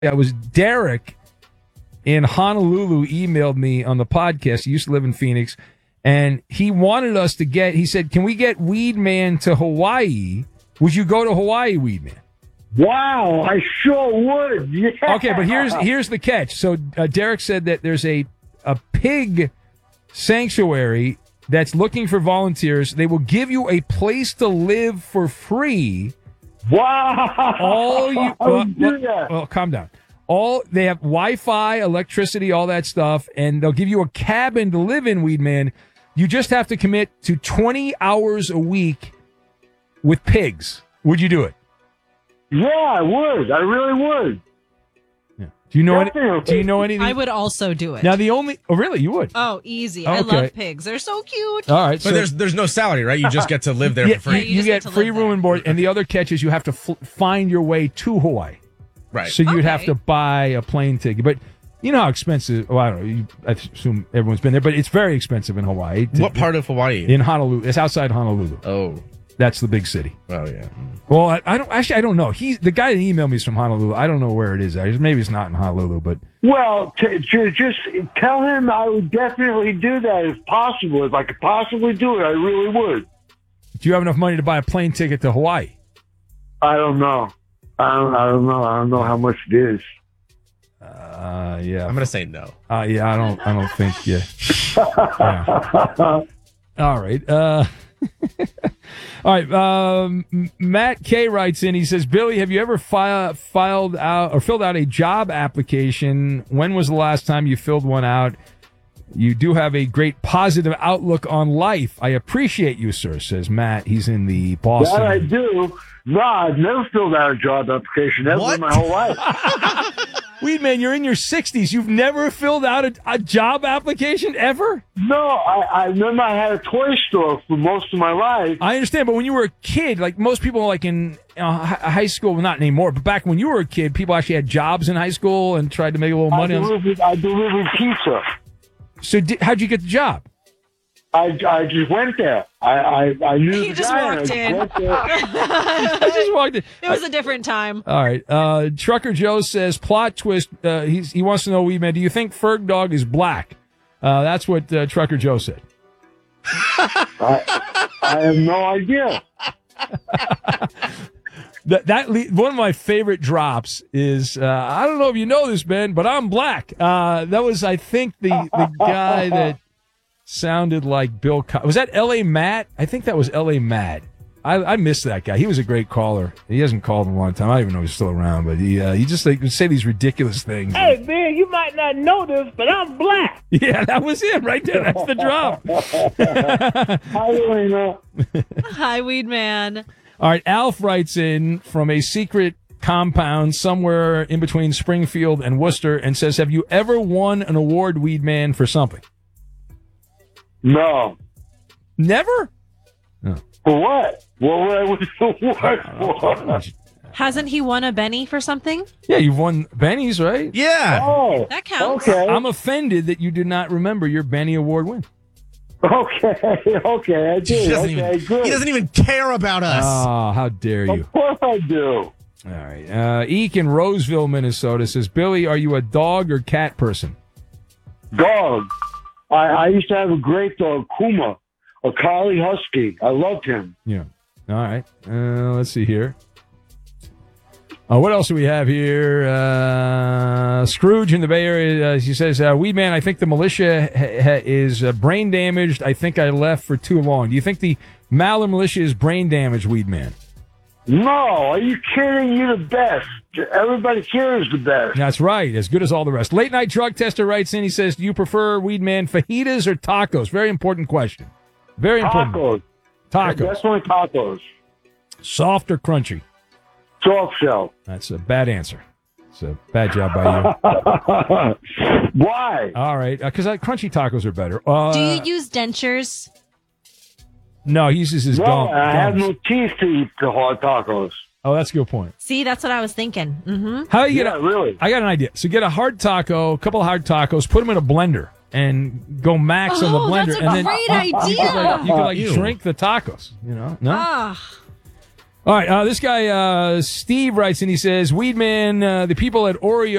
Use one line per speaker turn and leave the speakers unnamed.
It was Derek in Honolulu emailed me on the podcast. He used to live in Phoenix, and he wanted us to he said, can we get Weed Man to Hawaii? Would you go to Hawaii, Weed Man?
Wow, I sure would. Yeah.
Okay, but here's the catch. So Derek said that there's a pig sanctuary that's looking for volunteers. They will give you a place to live for free.
Wow.
Well, calm down. They have Wi-Fi, electricity, all that stuff, and they'll give you a cabin to live in, Weed Man. You just have to commit to 20 hours a week with pigs. Would you do it?
Yeah, I would. I really would.
Yeah. Do you know anything?
I would also do it.
Now really, you would?
Oh, easy.
Okay.
I love pigs. They're so cute.
All right.
But there's no salary, right? You just get to live there for free.
You get free room and board, and the other catch is you have to find your way to Hawaii.
Right.
So you'd have to buy a plane ticket. But you know how expensive, well, I don't know, I assume everyone's been there, but it's very expensive in Hawaii.
What part of Hawaii?
In Honolulu. It's outside Honolulu.
Oh.
That's the big city.
Oh, yeah.
Well, I don't know. The guy that emailed me is from Honolulu. I don't know where it is. Maybe it's not in Honolulu, but.
Well, just tell him I would definitely do that if possible. If I could possibly do it, I really would.
Do you have enough money to buy a plane ticket to Hawaii?
I don't know. I don't know. I don't know how much it is.
Yeah.
I'm gonna say no.
Yeah. I don't think. Yeah. Yeah. All right. All right. Matt K writes in. He says, Billy, have you ever filled out a job application? When was the last time you filled one out? You do have a great positive outlook on life. I appreciate you, sir, says Matt. He's in the Boston.
That I do. No, I've never filled out a job application ever in my whole life.
Weed Man, you're in your 60s. You've never filled out a job application ever?
No, I remember I had a toy store for most of my life.
I understand, but when you were a kid, like most people like in high school, well, not anymore, but back when you were a kid, people actually had jobs in high school and tried to make a little money.
I delivered pizza.
So how'd you get the job?
I just went there. I knew
He
the
just
guy.
walked in.
I just walked in.
It was a different time.
All right. Trucker Joe says, plot twist. He wants to know, Weed Man, do you think Ferg Dog is black? That's what Trucker Joe said.
I have no idea.
One of my favorite drops is, I don't know if you know this, Ben, but I'm black. That was, I think, the guy that sounded like Bill Cosby. Was that L.A. Matt? I think that was L.A. Matt. I miss that guy. He was a great caller. He hasn't called in a long time. I don't even know if he's still around, but he just would say these ridiculous things.
Hey, man, you might not know this, but I'm black.
Yeah, that was him right there. That's the drop.
Hi, Elena.
Hi, Weed Man.
All right, Alf writes in from a secret compound somewhere in between Springfield and Worcester and says, have you ever won an award, Weed Man, for something?
No.
Never? No.
For what? What would I win the award for?
Hasn't he won a Benny for something?
Yeah, you've won Bennies, right?
Yeah.
Oh.
That counts.
Okay.
I'm offended that you did not remember your Benny Award win.
Okay, I do.
He
Good.
doesn't even care about us.
Oh, how dare you.
Of course I do.
All right. Eek in Roseville, Minnesota says, Billy, are you a dog or cat person?
Dog. I used to have a great dog, Kuma, a collie husky. I loved him.
Yeah. All right. Let's see here. What else do we have here? Scrooge in the Bay Area, he says, Weed Man, I think the militia is brain damaged. I think I left for too long. Do you think the Maller militia is brain damaged, Weed Man?
No, are you kidding? You're the best. Everybody here is the best.
That's right. As good as all the rest. Late Night Drug Tester writes in. He says, do you prefer, Weed Man, fajitas or tacos? Very important question. Very important.
Tacos.
Tacos.
Definitely tacos.
Soft or crunchy?
Soft shell.
That's a bad answer. It's a bad job by
you. Why?
All right. Because crunchy tacos are better.
Do you use dentures?
No, he uses his gums.
I have no teeth to eat the hard tacos.
Oh, that's a good point.
See, that's what I was thinking. Mm-hmm.
How do you get
really?
I got an idea. So get a hard taco, a couple of hard tacos, put them in a blender, and go max on the blender.
That's a great idea.
You could drink the tacos. You know? No. All right, this guy Steve writes and he says, "Weedman, the people at Oreo